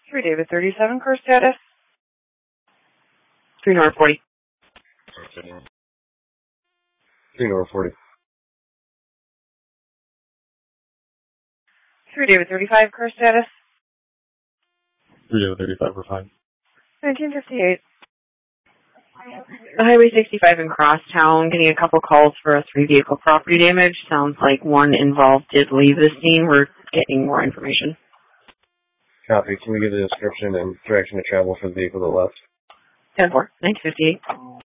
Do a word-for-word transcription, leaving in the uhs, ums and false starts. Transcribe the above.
three David thirty-seven, car status. three North forty. three North forty. three David thirty-five, car status. three David thirty-five, we're fine. nineteen fifty-eight. Highway sixty-five in Crosstown, getting a couple calls for a three-vehicle property damage. Sounds like one involved did leave the scene. We're getting more information. Copy. Can we give the description and direction of travel for the vehicle that left? ten four, nineteen fifty-eight.